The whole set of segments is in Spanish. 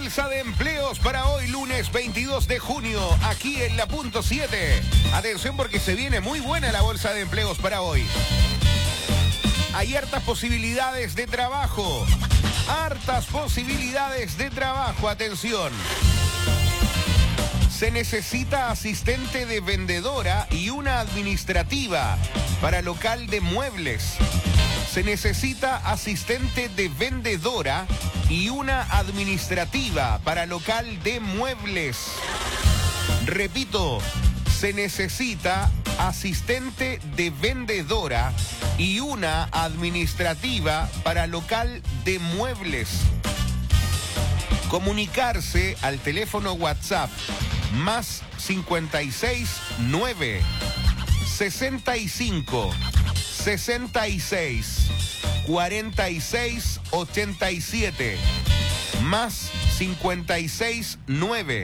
bolsa de empleos para hoy, lunes 22 de junio, aquí en la punto 7. Atención porque se viene muy buena la bolsa de empleos para hoy. Hay hartas posibilidades de trabajo. Hartas posibilidades de trabajo, atención. Se necesita asistente de vendedora y una administrativa para local de muebles. Se necesita asistente de vendedora y una administrativa para local de muebles. Repito, se necesita asistente de vendedora y una administrativa para local de muebles. Comunicarse al teléfono WhatsApp más 56 9 65 66 46 87 más 56 9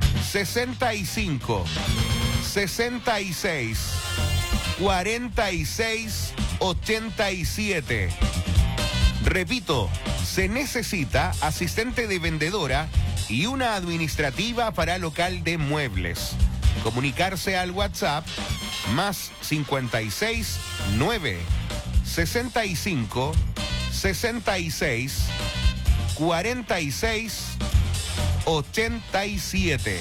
65 66 46 87. Repito, se necesita asistente de vendedora y una administrativa para local de muebles. Comunicarse al WhatsApp más 56 9 65 66 46 87.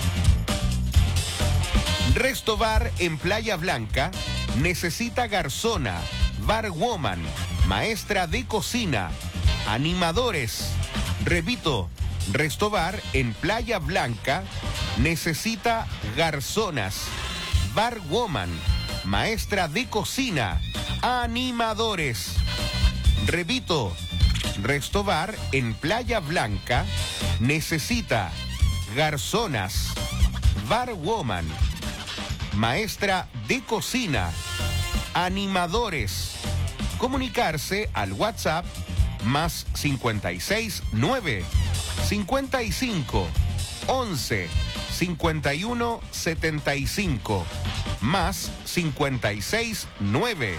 Resto Bar en Playa Blanca necesita garzona, barwoman, maestra de cocina, animadores. Repito, Resto Bar en Playa Blanca necesita garzonas, barwoman, maestra de cocina, animadores. Repito, Resto Bar en Playa Blanca necesita garzonas, barwoman, maestra de cocina, animadores. Comunicarse al WhatsApp más 56 9 55 11 51 75 más 56 9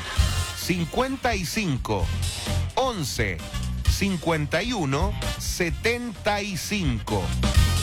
55 11 51 75.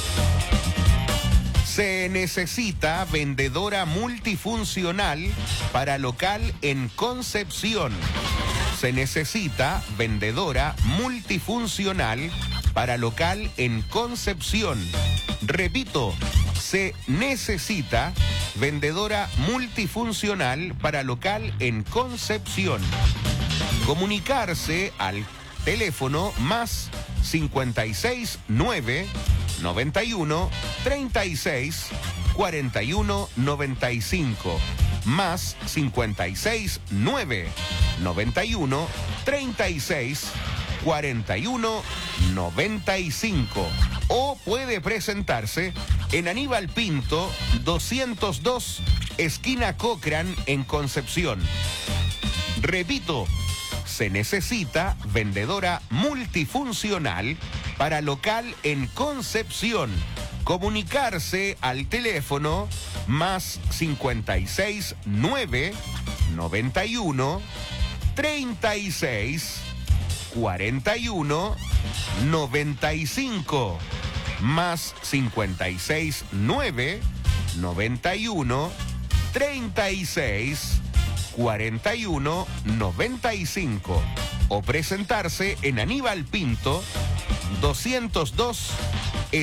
Se necesita vendedora multifuncional para local en Concepción. Se necesita vendedora multifuncional para local en Concepción. Repito, se necesita vendedora multifuncional para local en Concepción. Comunicarse al teléfono más 56 9 91 36 41 95 más 56 9 91 36 41 95 o puede presentarse en Aníbal Pinto 202 esquina Cochrane en Concepción. Repito, se necesita vendedora multifuncional para local en Concepción. Comunicarse al teléfono más 56 9 91 36 41 95 más 56 9 91 36 41 95 o presentarse en Aníbal Pinto 202